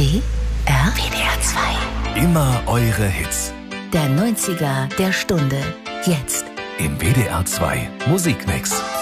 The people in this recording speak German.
WDR 2. Immer eure Hits. Der 90er der Stunde. Jetzt. Im WDR 2 Musikmix.